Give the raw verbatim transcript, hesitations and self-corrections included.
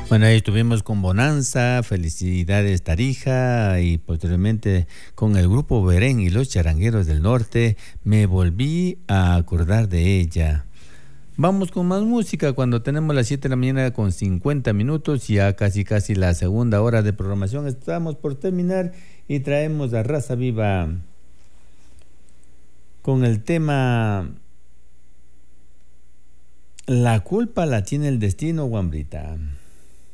Bueno, ahí estuvimos con Bonanza, Felicidades Tarija y posteriormente con el grupo Berén y los Charangueros del Norte, Me volví a acordar de ella. Vamos con más música cuando tenemos las siete de la mañana con cincuenta minutos, ya casi casi la segunda hora de programación. Estamos por terminar y traemos a Raza Viva con el tema La culpa la tiene el destino, Guambrita.